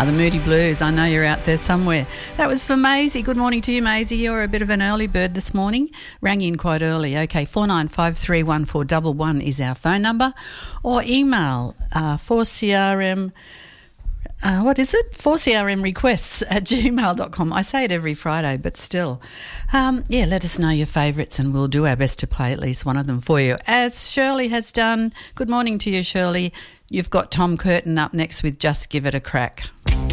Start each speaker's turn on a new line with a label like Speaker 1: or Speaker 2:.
Speaker 1: The Moody Blues. I know you're out there somewhere. That was for Maisie. Good morning to you, Maisie. You're a bit of an early bird this morning. Rang in quite early. Okay, 49531411 is our phone number. Or email 4CRM... what is it? 4crmrequests@gmail.com. I say it every Friday, but still. Let us know your favourites and we'll do our best to play at least one of them for you. As Shirley has done. Good morning to you, Shirley. You've got Tom Curtin up next with Just Give It a Crack.